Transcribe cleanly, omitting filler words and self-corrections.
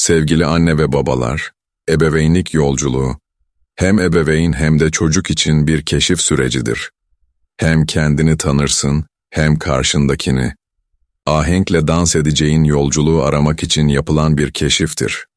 Sevgili anne ve babalar, ebeveynlik yolculuğu, hem ebeveyn hem de çocuk için bir keşif sürecidir. Hem kendini tanırsın, hem karşındakini. Ahenkle dans edeceğin yolculuğu aramak için yapılan bir keşiftir.